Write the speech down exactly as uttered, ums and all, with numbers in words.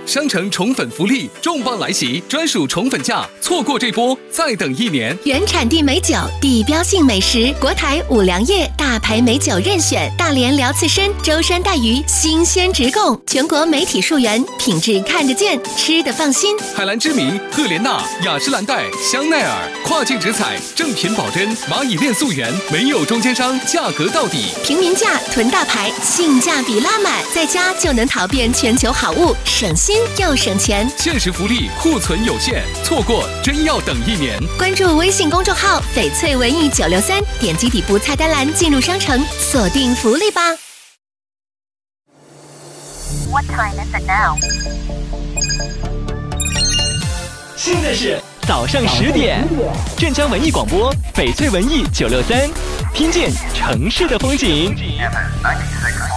商城宠粉福利重磅来袭，专属宠粉价，错过这波再等一年。 原产地美酒，地标性美食，国台五粮液大牌美酒任选，大连辽刺参、舟山带鱼新鲜直供，全国媒体溯源，品质看得见，吃得放心。 海蓝之谜、赫莲娜、雅诗兰黛、香奈儿，跨境直采，正品保真，蚂蚁链溯源，没有中间商，价格到底， 平民价囤大牌，性价比拉满，在家就能淘遍全球好物，省心又省钱。 限时福利，库存有限，错过真要等一年。 关注微信公众号翡翠文艺九六三，点击底部菜单栏进入商城，锁定福利吧。 What time is it now? 现在是早上十点，镇江文艺广播，翡翠文艺九六三，听见城市的风景。